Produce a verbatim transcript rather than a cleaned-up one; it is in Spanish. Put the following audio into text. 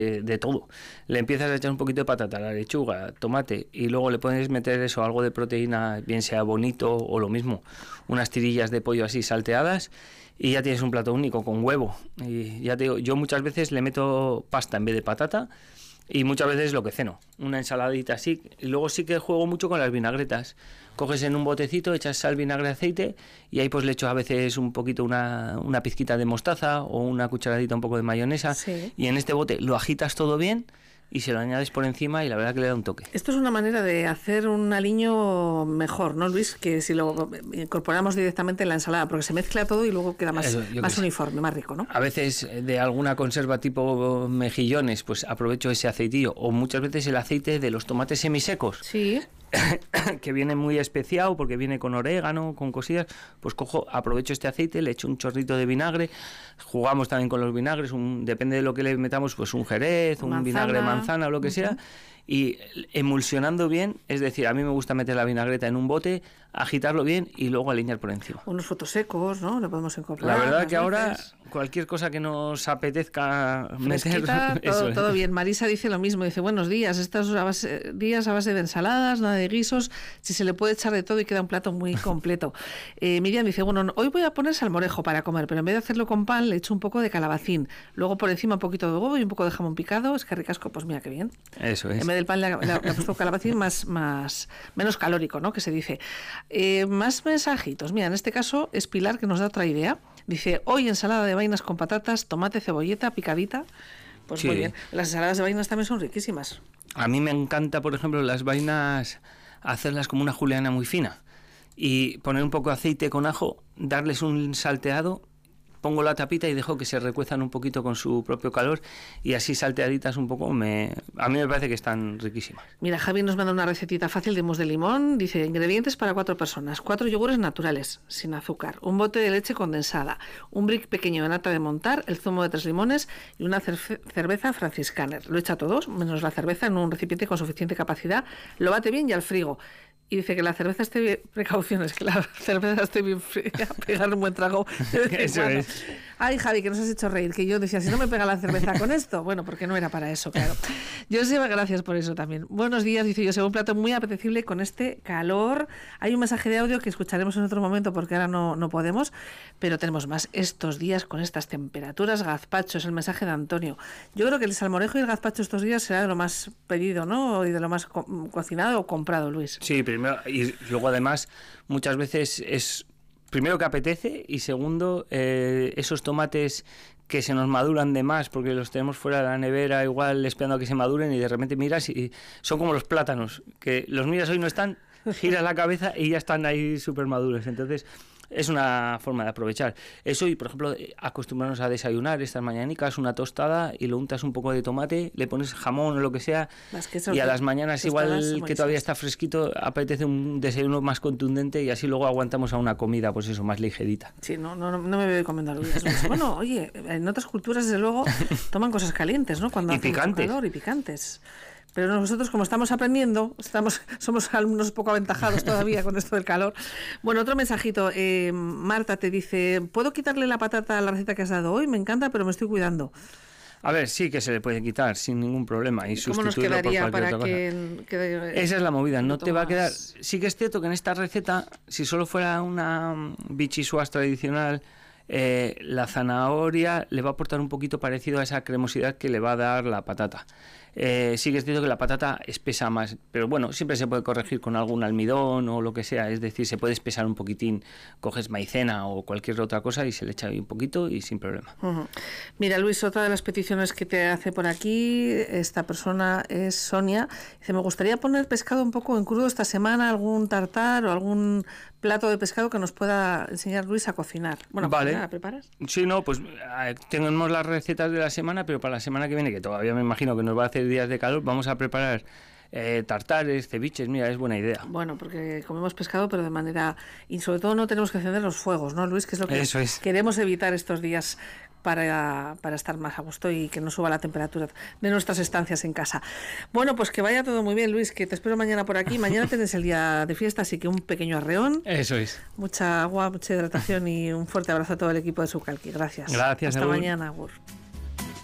de, de todo. Le empiezas a echar un poquito de patata, la lechuga, tomate, y luego le puedes meter eso, algo de proteína, bien sea bonito o lo mismo, unas tirillas de pollo así salteadas, y ya tienes un plato único con huevo. Y ya te digo, yo muchas veces le meto pasta en vez de patata, y muchas veces lo que ceno, una ensaladita así. Y luego sí que juego mucho con las vinagretas. Coges en un botecito, echas sal, vinagre, aceite, y ahí pues le echo a veces un poquito, una, una pizquita de mostaza o una cucharadita un poco de mayonesa, sí. Y en este bote lo agitas todo bien y se lo añades por encima y la verdad que le da un toque. Esto es una manera de hacer un aliño mejor, ¿no, Luis? Que si lo incorporamos directamente en la ensalada, porque se mezcla todo y luego queda más, Eso, más uniforme, más rico, ¿no? A veces de alguna conserva tipo mejillones, pues aprovecho ese aceitillo, o muchas veces el aceite de los tomates semisecos. Sí. Que viene muy especiado porque viene con orégano, con cosillas, pues cojo, aprovecho este aceite, le echo un chorrito de vinagre, jugamos también con los vinagres, un, depende de lo que le metamos, pues un jerez, un manzana, vinagre de manzana o lo que uh-huh. sea, y emulsionando bien, es decir, a mí me gusta meter la vinagreta en un bote, agitarlo bien y luego alinear por encima. Unos frutos secos, ¿no? Lo podemos incorporar. La verdad que veces. Ahora cualquier cosa que nos apetezca Fresquita, meter, todo, eso. todo bien. Marisa dice lo mismo, dice buenos días, estos a base, días a base de ensaladas, nada de guisos, si se le puede echar de todo y queda un plato muy completo. eh, Miriam dice, bueno, hoy voy a poner salmorejo para comer, pero en vez de hacerlo con pan le echo un poco de calabacín, luego por encima un poquito de huevo y un poco de jamón picado, es que ricasco, pues mira qué bien. Eso es. En vez del pan le ha, le ha puesto calabacín más, más, menos calórico, ¿no? Que se dice. Eh, más mensajitos, mira, en este caso es Pilar que nos da otra idea. Dice, hoy ensalada de vainas con patatas, tomate, cebolleta, picadita. Pues sí. Muy bien. Las ensaladas de vainas también son riquísimas. A mí me encanta, por ejemplo, las vainas, hacerlas como una juliana muy fina. Y poner un poco de aceite con ajo, darles un salteado, pongo la tapita y dejo que se recuezan un poquito con su propio calor y así salteaditas un poco, me, a mí me parece que están riquísimas. Mira, Javi nos manda una recetita fácil de mousse de limón, dice, ingredientes para cuatro personas, cuatro yogures naturales, sin azúcar, un bote de leche condensada, un brick pequeño de nata de montar, el zumo de tres limones y una cerve- cerveza franciscaner. Lo echa todos, menos la cerveza, en un recipiente con suficiente capacidad, lo bate bien y al frigo. Y dice que la cerveza esté bien, precauciones, que la cerveza esté bien fría, pegar un buen trago de vez en Eso cuando. es. Ay, Javi, que nos has hecho reír, que yo decía, si no me pega la cerveza con esto, bueno, porque no era para eso, claro. Joseba, gracias por eso también. Buenos días, dice Joseba, un plato muy apetecible con este calor. Hay un mensaje de audio que escucharemos en otro momento porque ahora no, no podemos, pero tenemos más estos días con estas temperaturas. Gazpacho, es el mensaje de Antonio. Yo creo que el salmorejo y el gazpacho estos días será de lo más pedido, ¿no? Y de lo más co- cocinado o comprado, Luis. Sí, primero, y luego además muchas veces es primero que apetece y segundo eh, esos tomates que se nos maduran de más porque los tenemos fuera de la nevera igual esperando a que se maduren y de repente miras y son como los plátanos, que los miras hoy no están, giras la cabeza y ya están ahí súper maduros, entonces es una forma de aprovechar eso. Y por ejemplo, acostumbrarnos a desayunar estas mañanicas, una tostada y lo untas un poco de tomate, le pones jamón o lo que sea, que y a las mañanas igual que todavía está fresquito apetece un desayuno más contundente y así luego aguantamos a una comida pues eso, más ligerita. Sí, no, no, no me voy comiendo días. Bueno, oye, en otras culturas desde luego toman cosas calientes, ¿no? Cuando y hace picantes. Calor, y picantes. Pero nosotros, como estamos aprendiendo, estamos somos alumnos poco aventajados todavía con esto del calor. Bueno, otro mensajito. Eh, Marta te dice, ¿puedo quitarle la patata a la receta que has dado hoy? Me encanta, pero me estoy cuidando. A ver, sí que se le puede quitar sin ningún problema y ¿Cómo nos sustituirlo quedaría por cualquier para otra que, cosa. que... Esa es la movida, no te va a quedar... Más... Sí que es cierto que en esta receta, si solo fuera una bichisuas tradicional, eh, la zanahoria le va a aportar un poquito parecido a esa cremosidad que le va a dar la patata. Eh, sí que es cierto que la patata espesa más, pero bueno, siempre se puede corregir con algún almidón o lo que sea, es decir, se puede espesar un poquitín, coges maicena o cualquier otra cosa y se le echa ahí un poquito y sin problema. Uh-huh. Mira, Luis, otra de las peticiones que te hace por aquí, esta persona es Sonia, dice, me gustaría poner pescado un poco en crudo esta semana, algún tartar o algún plato de pescado que nos pueda enseñar Luis a cocinar. Bueno, vale. ¿la preparas? Sí, no, pues eh, tenemos las recetas de la semana, pero para la semana que viene, que todavía me imagino que nos va a hacer días de calor, vamos a preparar eh, tartares, ceviches, mira, es buena idea. Bueno, porque comemos pescado, pero de manera... Y sobre todo no tenemos que encender los fuegos, ¿no, Luis? Que es lo que Eso es. Queremos evitar estos días para, para estar más a gusto y que no suba la temperatura de nuestras estancias en casa. Bueno, pues que vaya todo muy bien, Luis, que te espero mañana por aquí. Mañana tenés el día de fiesta, así que un pequeño arreón. Eso es. Mucha agua, mucha hidratación y un fuerte abrazo a todo el equipo de Sucalqui. Gracias. Gracias. Hasta Agur. mañana, Agur.